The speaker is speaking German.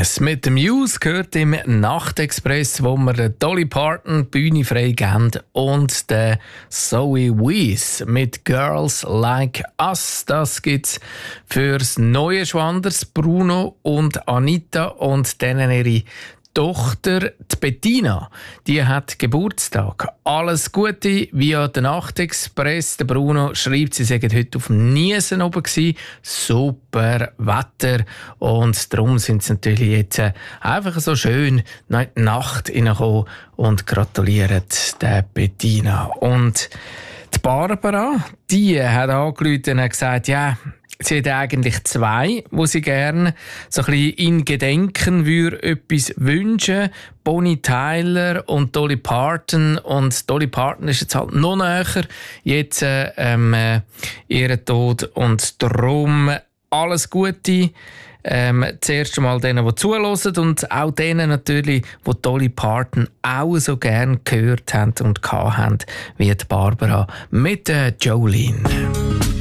mit dem Muse gehört im Nachtexpress, wo wir der Dolly Parton Bühne freigeben und der Zoe Wees mit Girls Like Us. Das gibt's fürs neue Schwanders, Bruno und Anita und denen ihre Tochter, die Bettina, die hat Geburtstag. Alles Gute via den Nachtexpress. Der Bruno schreibt, sie seien heute auf dem Niesen oben gewesen. Super Wetter. Und darum sind sie natürlich jetzt einfach so schön in die Nacht hineingekommen und gratulieren der Bettina. Und die Barbara, die hat angerufen und hat gesagt, ja, sie hat eigentlich zwei, wo sie gerne so ein bisschen in Gedenken würde etwas wünschen. Bonnie Tyler und Dolly Parton. Und Dolly Parton ist jetzt halt noch näher jetzt ihren Tod. Und darum alles Gute. Zuerst einmal denen, die zuhören und auch denen natürlich, die Dolly Parton auch so gerne gehört haben und hatten, wie die Barbara mit Jolene.